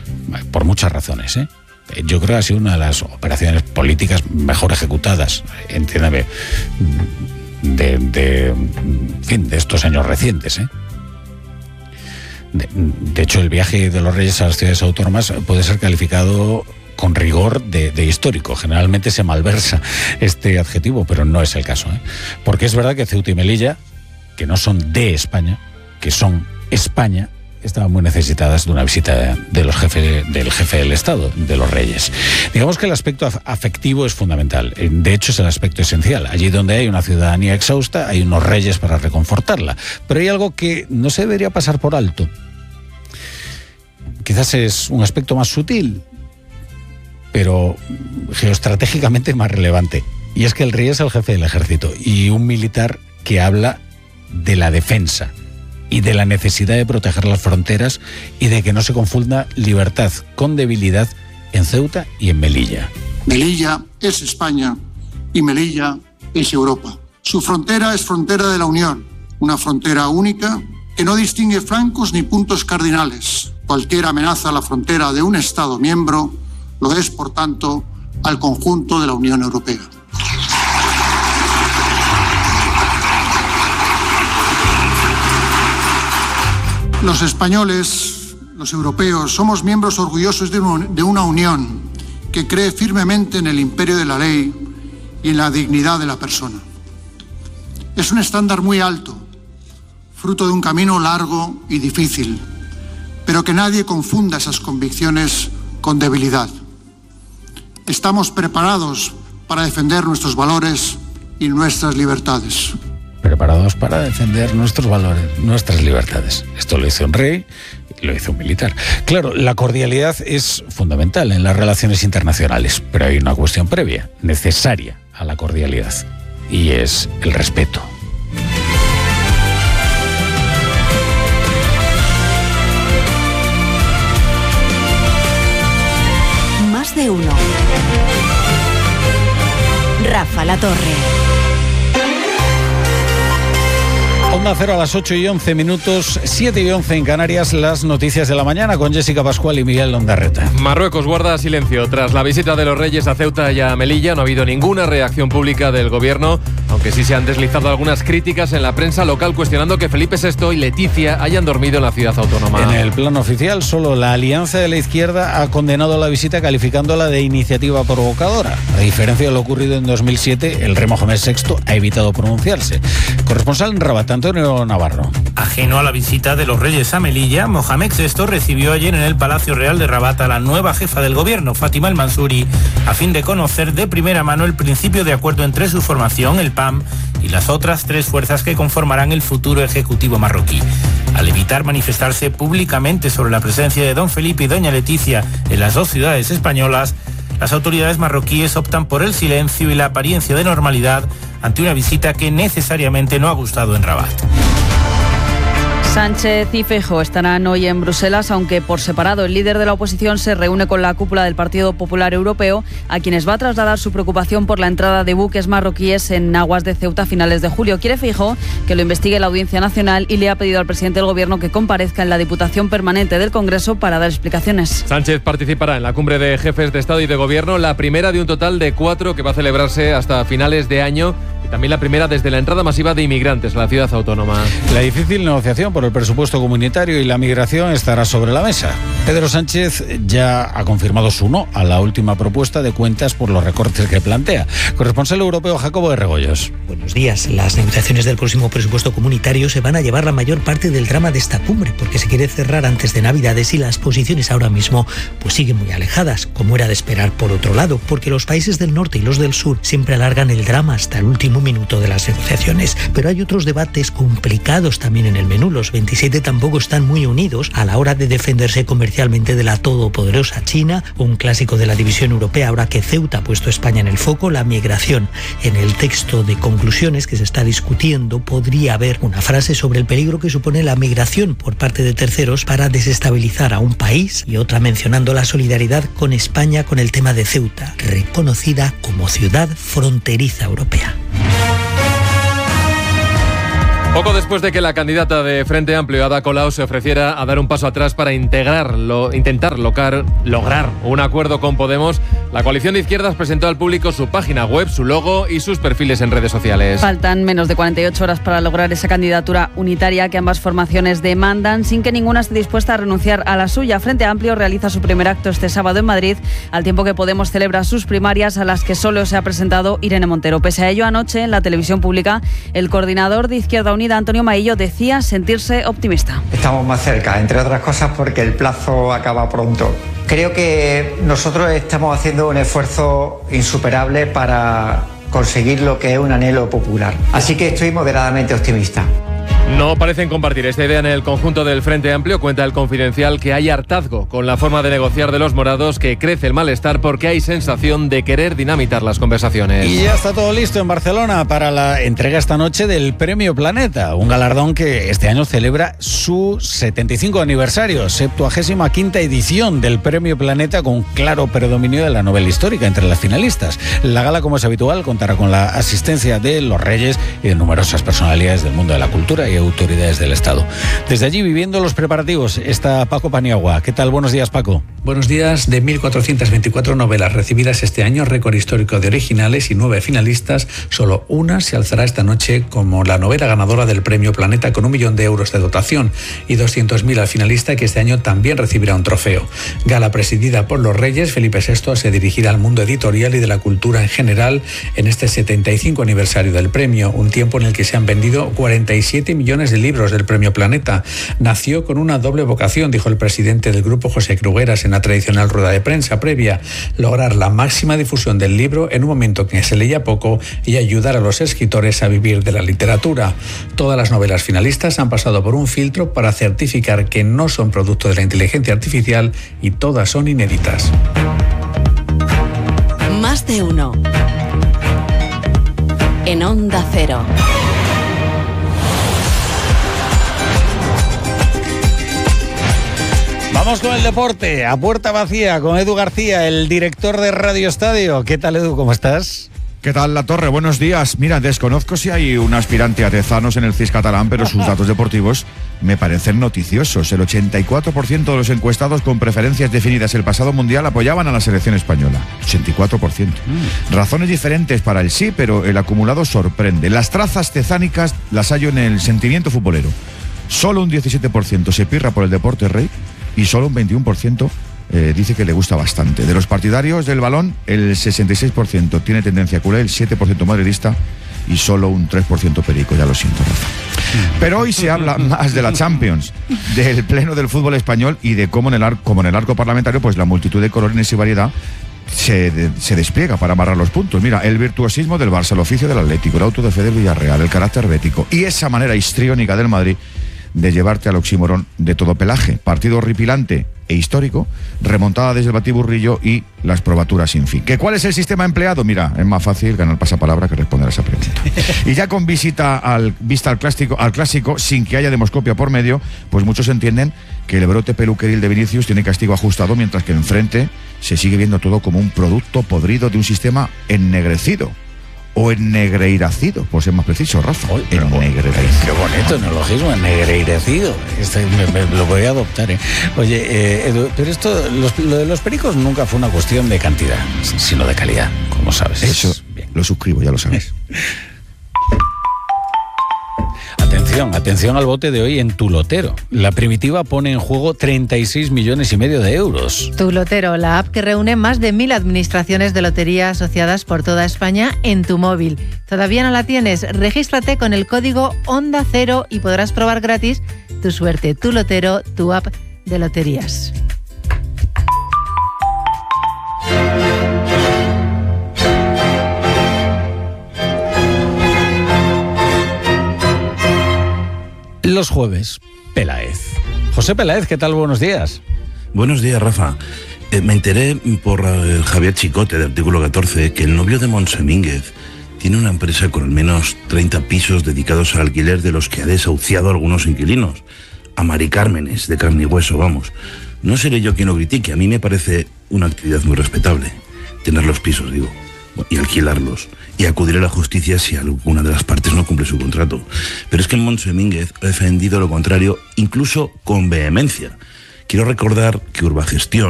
por muchas razones, ¿eh? Yo creo que ha sido una de las operaciones políticas mejor ejecutadas, entiéndame, de estos años recientes, ¿eh? De hecho, el viaje de los Reyes a las ciudades autónomas puede ser calificado con rigor de histórico. Generalmente se malversa este adjetivo, pero no es el caso, ¿eh? Porque es verdad que Ceuta y Melilla, que no son de España, que son España, estaban muy necesitadas de una visita del jefe del Estado, de los Reyes. Digamos que el aspecto afectivo es fundamental. De hecho, es el aspecto esencial. Allí donde hay una ciudadanía exhausta, hay unos reyes para reconfortarla. Pero hay algo que no se debería pasar por alto. Quizás es un aspecto más sutil, pero geoestratégicamente más relevante. Y es que el rey es el jefe del ejército y un militar que habla de la defensa y de la necesidad de proteger las fronteras y de que no se confunda libertad con debilidad en Ceuta y en Melilla. Melilla es España y Melilla es Europa. Su frontera es frontera de la Unión, una frontera única que no distingue flancos ni puntos cardinales. Cualquier amenaza a la frontera de un Estado miembro lo es, por tanto, al conjunto de la Unión Europea. Los españoles, los europeos, somos miembros orgullosos de una unión que cree firmemente en el imperio de la ley y en la dignidad de la persona. Es un estándar muy alto, fruto de un camino largo y difícil, pero que nadie confunda esas convicciones con debilidad. Estamos preparados para defender nuestros valores y nuestras libertades. Preparados para defender nuestros valores, nuestras libertades. Esto lo hizo un rey y lo hizo un militar. Claro, la cordialidad es fundamental en las relaciones internacionales, pero hay una cuestión previa, necesaria a la cordialidad, y es el respeto. Más de uno. Rafa La Torre. Onda Cero a las 8:11, 7:11 en Canarias, las noticias de la mañana con Jessica Pascual y Miguel Londarreta. Marruecos guarda silencio. Tras la visita de los Reyes a Ceuta y a Melilla no ha habido ninguna reacción pública del gobierno, aunque sí se han deslizado algunas críticas en la prensa local cuestionando que Felipe VI y Leticia hayan dormido en la ciudad autónoma. En el plano oficial, solo la Alianza de la Izquierda ha condenado la visita calificándola de iniciativa provocadora. A diferencia de lo ocurrido en 2007, el rey Mohamed VI ha evitado pronunciarse. Corresponsal en Rabat, Antonio Navarro. Ajeno a la visita de los Reyes a Melilla, Mohamed VI recibió ayer en el Palacio Real de Rabat a la nueva jefa del gobierno, Fátima El Mansouri, a fin de conocer de primera mano el principio de acuerdo entre su formación, el PAM, y las otras tres fuerzas que conformarán el futuro ejecutivo marroquí. Al evitar manifestarse públicamente sobre la presencia de don Felipe y doña Leticia en las dos ciudades españolas, las autoridades marroquíes optan por el silencio y la apariencia de normalidad ante una visita que necesariamente no ha gustado en Rabat. Sánchez y Feijóo estarán hoy en Bruselas, aunque por separado. El líder de la oposición se reúne con la cúpula del Partido Popular Europeo, a quienes va a trasladar su preocupación por la entrada de buques marroquíes en aguas de Ceuta a finales de julio. Quiere Feijóo que lo investigue la Audiencia Nacional y le ha pedido al presidente del Gobierno que comparezca en la Diputación Permanente del Congreso para dar explicaciones. Sánchez participará en la cumbre de jefes de Estado y de Gobierno, la primera de un total de 4 que va a celebrarse hasta finales de año. También la primera desde la entrada masiva de inmigrantes a la ciudad autónoma. La difícil negociación por el presupuesto comunitario y la migración estará sobre la mesa. Pedro Sánchez ya ha confirmado su no a la última propuesta de cuentas por los recortes que plantea. Corresponsal europeo Jacobo de Regoyos. Buenos días. Las negociaciones del próximo presupuesto comunitario se van a llevar la mayor parte del drama de esta cumbre, porque se quiere cerrar antes de Navidades y las posiciones ahora mismo pues siguen muy alejadas, como era de esperar por otro lado, porque los países del norte y los del sur siempre alargan el drama hasta el último minuto de las negociaciones. Pero hay otros debates complicados también en el menú. Los 27 tampoco están muy unidos a la hora de defenderse comercialmente de la todopoderosa China. Un clásico de la división europea ahora que Ceuta ha puesto a España en el foco, la migración. En el texto de conclusiones que se está discutiendo podría haber una frase sobre el peligro que supone la migración por parte de terceros para desestabilizar a un país, y otra mencionando la solidaridad con España con el tema de Ceuta, reconocida como ciudad fronteriza europea. Poco después de que la candidata de Frente Amplio, Ada Colau, se ofreciera a dar un paso atrás para intentar lograr un acuerdo con Podemos, la coalición de izquierdas presentó al público su página web, su logo y sus perfiles en redes sociales. Faltan menos de 48 horas para lograr esa candidatura unitaria que ambas formaciones demandan, sin que ninguna esté dispuesta a renunciar a la suya. Frente Amplio realiza su primer acto este sábado en Madrid, al tiempo que Podemos celebra sus primarias, a las que solo se ha presentado Irene Montero. Pese a ello, anoche en la televisión pública, el coordinador de Izquierda Unida, Antonio Maillo, decía sentirse optimista. Estamos más cerca, entre otras cosas porque el plazo acaba pronto. Creo que nosotros estamos haciendo un esfuerzo insuperable para conseguir lo que es un anhelo popular. Así que estoy moderadamente optimista. No parecen compartir esta idea en el conjunto del Frente Amplio. Cuenta El Confidencial que hay hartazgo con la forma de negociar de los morados, que crece el malestar porque hay sensación de querer dinamitar las conversaciones. Y ya está todo listo en Barcelona para la entrega esta noche del Premio Planeta, un galardón que este año celebra su 75 aniversario, 75ª edición del Premio Planeta, con claro predominio de la novela histórica entre las finalistas. La gala, como es habitual, contará con la asistencia de los Reyes y de numerosas personalidades del mundo de la cultura y autoridades del Estado. Desde allí, viviendo los preparativos, está Paco Paniagua. ¿Qué tal? Buenos días, Paco. Buenos días. De 1.424 novelas recibidas este año, récord histórico de originales y 9 finalistas, solo una se alzará esta noche como la novela ganadora del Premio Planeta, con 1 millón de euros de dotación, y 200.000 al finalista, que este año también recibirá un trofeo. Gala presidida por los Reyes. Felipe VI se dirigirá al mundo editorial y de la cultura en general en este 75 aniversario del premio, un tiempo en el que se han vendido 47 millones de libros del Premio Planeta. Nació con una doble vocación, dijo el presidente del grupo, José Crugueras, en la tradicional rueda de prensa previa: lograr la máxima difusión del libro en un momento en que se leía poco y ayudar a los escritores a vivir de la literatura. Todas las novelas finalistas han pasado por un filtro para certificar que no son producto de la inteligencia artificial y todas son inéditas. Más de uno. En Onda Cero. Vamos con el deporte, a puerta vacía, con Edu García, el director de Radio Estadio. ¿Qué tal, Edu? ¿Cómo estás? ¿Qué tal, La Torre? Buenos días. Mira, desconozco si hay un aspirante a Tezanos en el CIS catalán, pero sus datos deportivos me parecen noticiosos. El 84% de los encuestados con preferencias definidas el pasado Mundial apoyaban a la selección española. 84%. Razones diferentes para el sí, pero el acumulado sorprende. Las trazas tezánicas las hallo en el sentimiento futbolero. Solo un 17% se pirra por el deporte rey y solo un 21% dice que le gusta bastante. De los partidarios del balón, el 66% tiene tendencia culé, el 7% madridista y solo un 3% perico. Ya lo siento, Rafa. Pero hoy se habla más de la Champions, del pleno del fútbol español y de cómo en el arco parlamentario, pues la multitud de colorines y variedad se despliega para amarrar los puntos. Mira, el virtuosismo del Barça, el oficio del Atlético, el auto de fe del Villarreal, el carácter bético y esa manera histriónica del Madrid de llevarte al oxímoron de todo pelaje. Partido horripilante e histórico, remontada desde el batiburrillo y las probaturas sin fin. ¿Que cuál es el sistema empleado? Mira, es más fácil ganar pasapalabra que responder a esa pregunta. Y ya con vista al clásico, sin que haya demoscopia por medio, pues muchos entienden que el brote peluqueril de Vinicius tiene castigo ajustado, mientras que enfrente se sigue viendo todo como un producto podrido de un sistema ennegrecido. O ennegreiracido, por ser más preciso, Rafa. Ennegreiracido. Qué bonito neologismo, ennegreiracido. Me lo voy a adoptar, ¿eh? Oye, Edu, pero esto, lo de los pericos nunca fue una cuestión de cantidad, sino de calidad, como sabes. Eso, bien. Lo suscribo, ya lo sabes. Atención al bote de hoy en Tu Lotero. La Primitiva pone en juego 36,5 millones de euros. Tu Lotero, la app que reúne más de 1.000 administraciones de lotería asociadas por toda España en tu móvil. ¿Todavía no la tienes? Regístrate con el código Onda Cero y podrás probar gratis tu suerte. Tu Lotero, tu app de loterías. Los jueves, Peláez. José Peláez, ¿qué tal? Buenos días. Buenos días, Rafa. Me enteré por el Javier Chicote de Artículo 14 que el novio de Monsemínguez tiene una empresa con al menos 30 pisos dedicados al alquiler, de los que ha desahuciado a algunos inquilinos. A Mari Cármenes, de carne y hueso, vamos. No seré yo quien lo critique, a mí me parece una actividad muy respetable. Tener los pisos, digo. y alquilarlos, y acudir a la justicia si alguna de las partes no cumple su contrato. Pero es que Montse Mínguez ha defendido lo contrario, incluso con vehemencia. Quiero recordar que Urbagestión